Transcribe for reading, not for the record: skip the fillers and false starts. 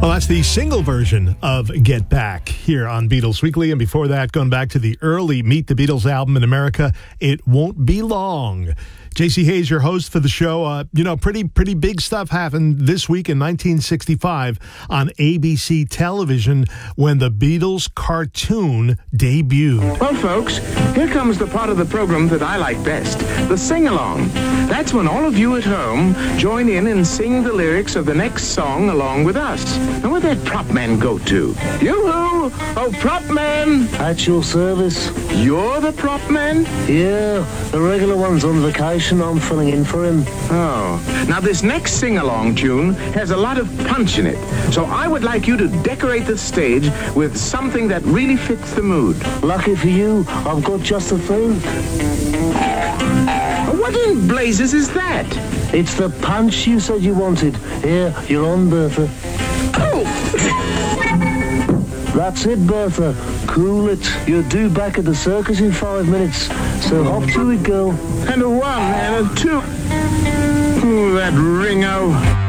Well, that's the single version of Get Back here on Beatles Weekly. And before that, going back to the early Meet the Beatles album in America, It Won't Be Long. J.C. Hayes, your host for the show. Pretty big stuff happened this week in 1965 on ABC television when the Beatles cartoon debuted. Well, folks, here comes the part of the program that I like best, the sing-along. That's when all of you at home join in and sing the lyrics of the next song along with us. Now, where'd that prop man go to? Yoo-hoo! Oh, prop man! At your service. You're the prop man? Yeah, the regular one's on vacation. I'm filling in for him. Oh. Now, this next sing-along tune has a lot of punch in it. So I would like you to decorate the stage with something that really fits the mood. Lucky for you, I've got just the thing. What in blazes is that? It's the punch you said you wanted. Here, you're on, Bertha. Oh! That's it, Bertha. Cool it. You're due back at the circus in 5 minutes. So hop to it, girl. And a 1 and a 2. Ooh, that Ringo.